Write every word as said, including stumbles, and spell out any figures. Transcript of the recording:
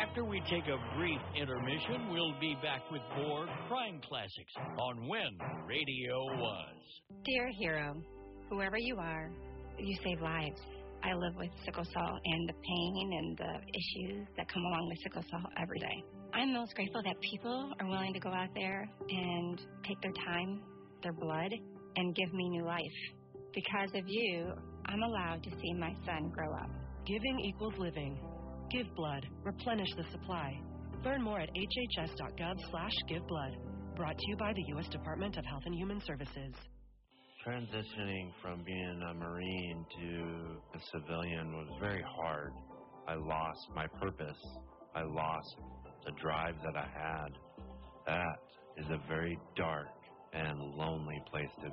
After we take a brief intermission, we'll be back with more crime classics on When Radio Was. Dear hero, whoever you are, you save lives. I live with sickle cell and the pain and the issues that come along with sickle cell every day. I'm most grateful that people are willing to go out there and take their time, their blood, and give me new life. Because of you, I'm allowed to see my son grow up. Giving equals living. Give blood. Replenish the supply. Learn more at hhs.gov slash give blood. Brought to you by the U S Department of Health and Human Services. Transitioning from being a Marine to a civilian was very hard. I lost my purpose. I lost the drive that I had. That is a very dark and lonely place to